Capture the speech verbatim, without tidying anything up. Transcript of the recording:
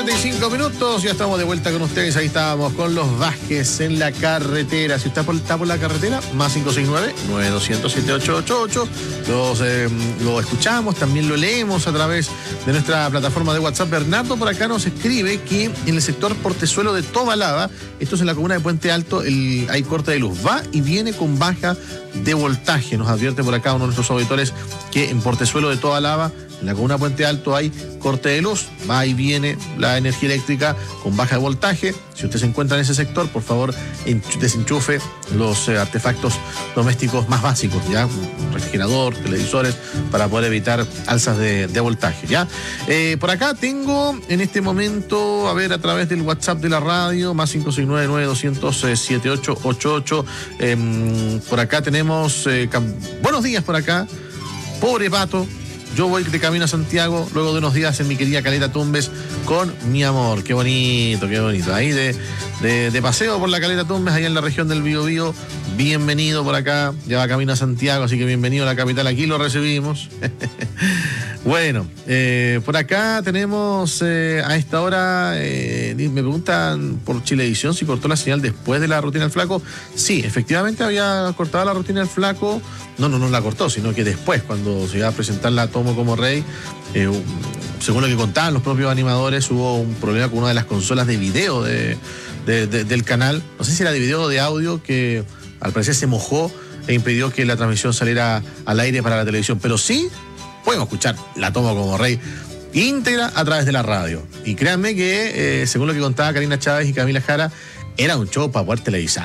Cinco minutos, ya estamos de vuelta con ustedes. Ahí estábamos con los Vázquez en la carretera. Si usted está por la carretera, más cinco seis nueve, nueve dos cero cero, siete ocho ocho ocho. Los, eh, lo escuchamos, también lo leemos a través de nuestra plataforma de WhatsApp. Bernardo por acá nos escribe que en el sector Portezuelo de Tobalaba, esto es en la comuna de Puente Alto, el, hay corte de luz. Va y viene con baja de voltaje. Nos advierte por acá uno de nuestros auditores que en Portezuelo de Tobalaba, en la comuna de Puente Alto, hay corte de luz, va y viene la energía eléctrica con baja de voltaje. Si usted se encuentra en ese sector, por favor, desenchufe los eh, artefactos domésticos más básicos, ¿ya? Refrigerador, televisores, para poder evitar alzas de, de voltaje, ¿ya? Eh, por acá tengo en este momento, a ver, a través del WhatsApp de la radio, más cinco seis nueve, nueve dos cero cero, siete ocho ocho ocho. Eh, por acá tenemos, eh, buenos días por acá, pobre pato. Yo voy de camino a Santiago luego de unos días en mi querida Caleta Tumbes con mi amor. Qué bonito, qué bonito. Ahí de, de, de paseo por la Caleta Tumbes, allá en la región del Biobío. Bienvenido por acá. Ya va camino a Santiago, así que bienvenido a la capital. Aquí lo recibimos. Bueno, eh, por acá tenemos eh, a esta hora, eh, me preguntan por Chilevisión si cortó la señal después de la rutina del Flaco. Sí, efectivamente había cortado la rutina del Flaco. No, no, no la cortó, sino que después, cuando se iba a presentar la Tomo como Rey, eh, según lo que contaban los propios animadores, hubo un problema con una de las consolas de video de, de, de, del canal. No sé si era de video o de audio, que al parecer se mojó e impidió que la transmisión saliera al aire para la televisión. Pero sí podemos escuchar la Tomo como Rey íntegra a través de la radio. Y créanme que, eh, según lo que contaba Karina Chávez y Camila Jara, era un show para poder televisar.